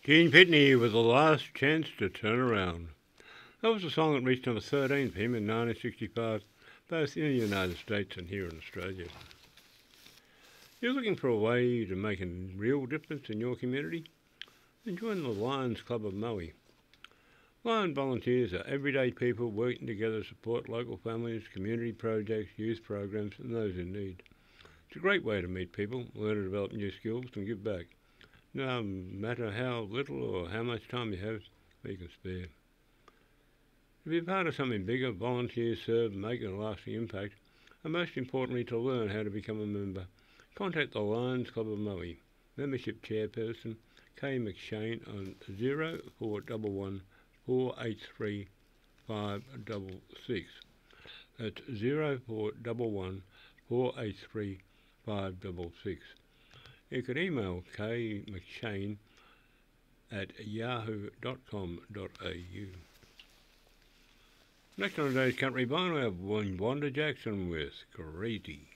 Gene Pitney with The Last Chance to Turn Around. That was a song that reached number 13 for him in 1965, both in the United States and here in Australia. You're looking for a way to make a real difference in your community? Then join the Lions Club of Maui. Lion volunteers are everyday people working together to support local families, community projects, youth programs and those in need. It's a great way to meet people, learn to develop new skills and give back, no matter how little or how much time you have or you can spare. To be a part of something bigger, volunteer, serve and make a lasting impact, and most importantly to learn how to become a member, contact the Lions Club of Maui, Membership Chairperson Kay McShane on 0411 483 566. That's 0411 483 566. You can email Kay McShane at yahoo.com.au. Next on today's Country Vine we have Wanda Jackson with Crazy.